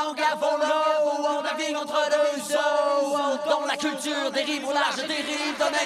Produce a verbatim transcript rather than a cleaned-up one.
en gavant l'eau, on navigue entre deux eaux, dont la culture dérive au large dérive d'un